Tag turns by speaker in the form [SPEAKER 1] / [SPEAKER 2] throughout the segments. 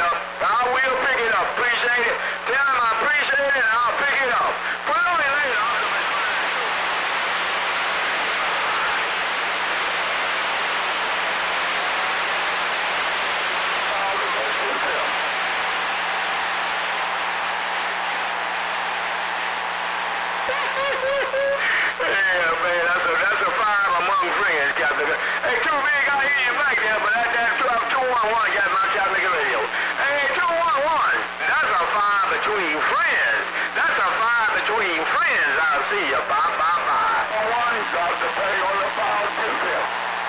[SPEAKER 1] up. I will pick it up. Appreciate it. Tell him I appreciate it and I'll pick it up. Put on it later. Yeah, man, that's a five among friends, Captain. Hey, Too Big, I hear you back there, but that 211 got my Captain Radio. Hey, 211, that's a five between friends. That's a five between friends. I'll see you. Bye, bye, bye. One, Dr. Pay on the phone, too.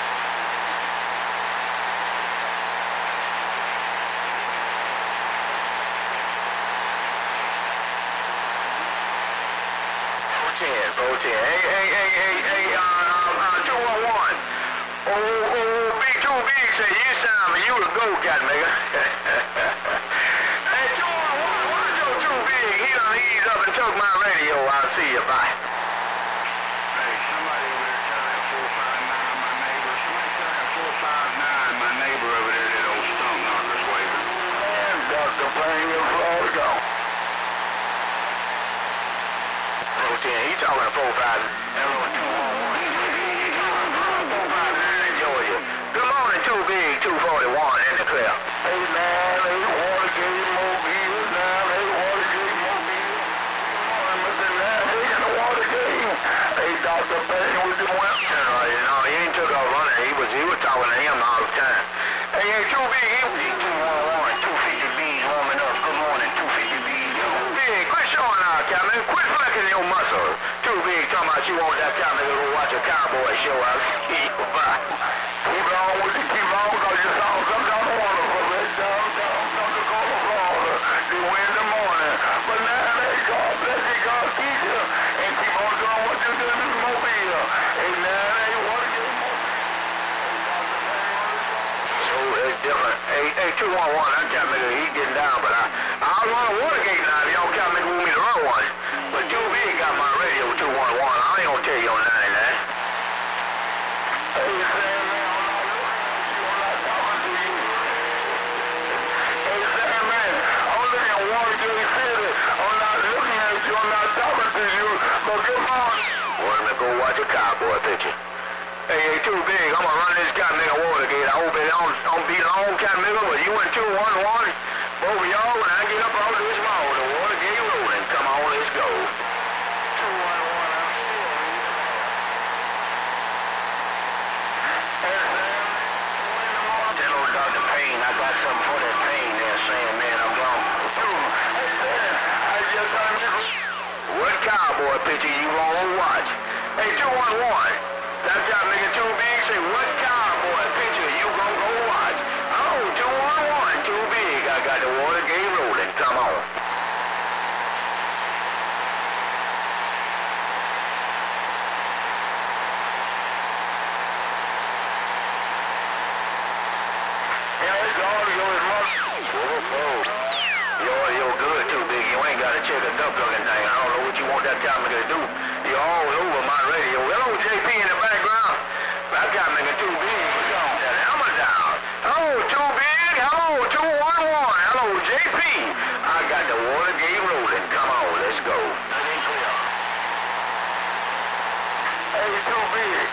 [SPEAKER 1] Hey, 211. Big Too Big said you time for you to go, cat nigga. Hey, 211, what's your Too Big? He done eased up and took my radio. I'll see you. Bye.
[SPEAKER 2] Hey, somebody over there tell that 459 my neighbor. Somebody tell that 459 my neighbor over there, that old stump knocker's waving.
[SPEAKER 1] Man, Dr. Payne, your floor go. He talking to 459. Georgia. Good morning, Too Big, 241 in the clear. Hey, man, they Watergate Mobile. Now they Watergate Mobile. Mr. Nasty in the Watergate. Hey, Dr. Payne with the one. No, he ain't took off running. He was talking to him all the time. Hey, Too Big, he 211, 250 B's warming up. Good morning, 250 B's. Big, quit showing out, Captain. Quit flexing your muscle. Too Big talking about you want that time to go watch a cowboy show. I'll see you. Bye. Keep on with it, keep on, because you saw some down the water for it. Down to Florida. They win in the morning. But now they God bless you, God keep you. And keep on doing what you're doing in the mobile. And now they want to get more. So it's different. Hey, 211, that cat nigga, he getting down, but I'll run a Watergate now if y'all cat nigga want me to run one. But Too Big got my radio 211. I ain't gonna tell you on 99. Hey, Sam, man, I'm not talking to you. Hey, Sam, man, I'm looking at Watergate City. I'm not looking at you. I'm not talking to you. But come on. Want me to go watch a cowboy picture. Hey, Too Big, I'm gonna run this cat nigga Watergate. I hope it don't be long, cat nigga, but you and 211, both of y'all, when I get up out of this road, the Watergate rolling. Come on, let's go. 211, I'm still tell old Dr. Payne, I got something for that pain there, saying, man, I'm gone. Hey, man, I just heard you. What cowboy picture you wanna watch? Hey, 211. That got nigga Too Big say, what cowboy picture you gonna go watch? Oh, 211, Too Big. I got the Watergate rolling. Come on. Yeah, it's audio is much. Your audio good, Too Big. You ain't gotta check a duck looking thing. I don't know what you want that cat nigga to do. You're all over my radio. Hello, JP in the background. That cat nigga Too Big. That hammer down. Oh, Too Big. Hello, 211. Hello, JP. I got the Watergate rolling. Come on, let's go. Hey, Too Big.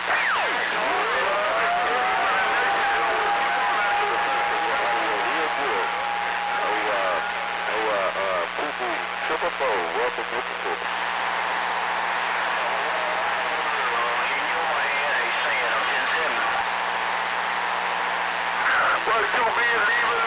[SPEAKER 1] Triple four, welcome, triple four. Well, Too Big leaving.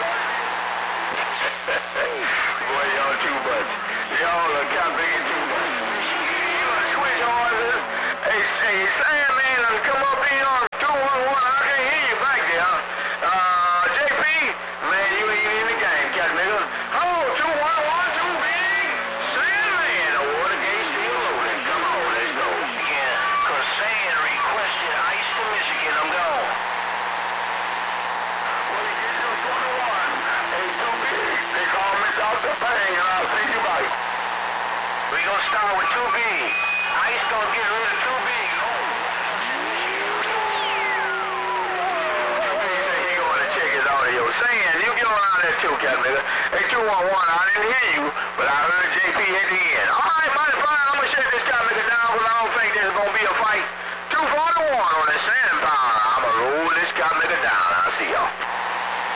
[SPEAKER 1] Boy, y'all too much. Y'all are camping too much. You gonna switch horses? Hey, Sam, man, come up here on 211. I can't hear you back there. JP, man, you ain't in the game, cat nigga. Oh, 211, Too Big. Sam, man, the Watergate still loading. Come on, let's go. Yeah, cause Sam requested ice to Michigan. I'm gone. Well, you get your 21. Hey, Too Big. They call me Dr. Payne, and I'll see you back. We gonna start with Too Big. Ice gonna get rid of Too Big. Too Big said he gonna check his audio. Saying you get on around that too, Captain. Hey, 211, I didn't hear you, but I heard JP at the end. All right, mighty